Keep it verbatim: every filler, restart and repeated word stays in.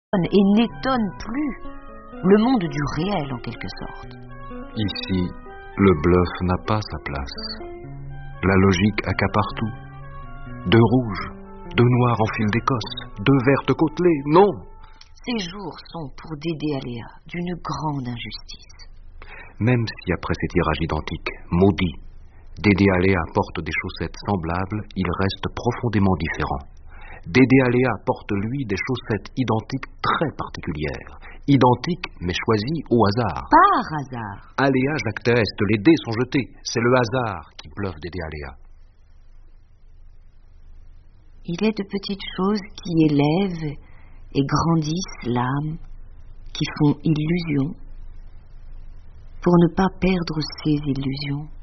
et n'étonne plus. Le monde du réel, en quelque sorte. Ici, le bluff n'a pas sa place. La logique accapare tout. Deux rouges, deux noirs en fil d'Écosse, deux vertes côtelées, non! Ces jours sont, pour Dédé Aléa, d'une grande injustice. Même si après ces tirages identiques, maudits, Dédé Aléa porte des chaussettes semblables, il reste profondément différent. Dédé Aléa porte, lui, des chaussettes identiques très particulières. Identiques, mais choisies au hasard. Par hasard. Aléa, Jacques Teste, les dés sont jetés. C'est le hasard qui bluffe Dédé Aléa. Il est de petites choses qui élèvent et grandissent l'âme, qui font illusion, pour ne pas perdre ses illusions.